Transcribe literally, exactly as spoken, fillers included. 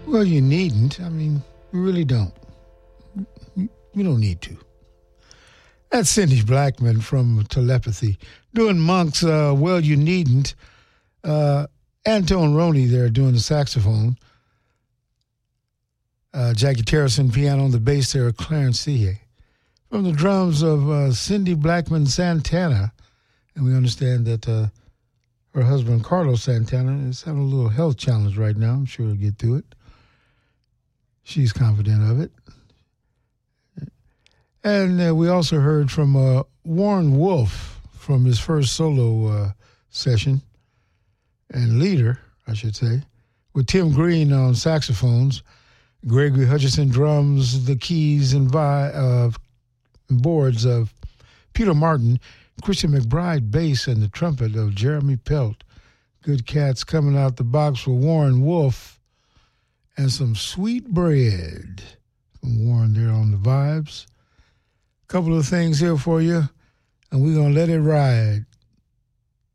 Well, you needn't. I mean, you really don't. You don't need to. That's Cindy Blackman from Telepathy doing Monk's uh, Well, You Needn't. Uh, Antone Roney there doing the saxophone. Uh, Jackie Terrison piano on the bass there, Clarence Sehay. From the drums of uh, Cindy Blackman Santana. And we understand that uh, her husband, Carlos Santana, is having a little health challenge right now. I'm sure he'll get through it. She's confident of it. And uh, we also heard from uh, Warren Wolf from his first solo uh, session, and leader, I should say, with Tim Green on saxophones, Gregory Hutchison drums, the keys and vi- uh, boards of Peter Martin, Christian McBride bass, and the trumpet of Jeremy Pelt. Good cats coming out the box for Warren Wolf, and some Sweet Bread from Warren there on the vibes. Couple of things here for you, and we're going to let it ride.